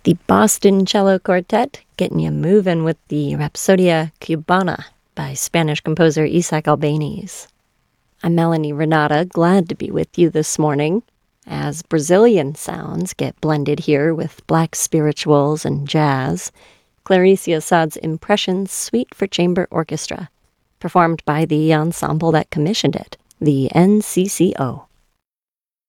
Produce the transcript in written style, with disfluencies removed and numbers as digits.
The Boston Cello Quartet getting you moving with the Rhapsodia Cubana by Spanish composer Isaac Albéniz. I'm Melanie Renata, glad to be with you this morning as Brazilian sounds get blended here with black spirituals and jazz. Clarice Assad's Impressions Suite for Chamber Orchestra, performed by the ensemble that commissioned it, the NCCO.